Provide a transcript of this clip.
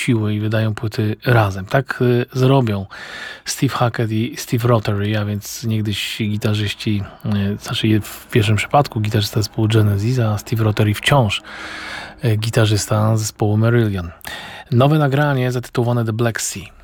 siły i wydają płyty razem. Tak zrobią Steve Hackett i Steve Rothery, a więc niegdyś gitarzyści, znaczy w pierwszym przypadku gitarzysta zespołu Genesis, a Steve Rothery wciąż gitarzysta zespołu Marillion. Nowe nagranie zatytułowane The Black Sea.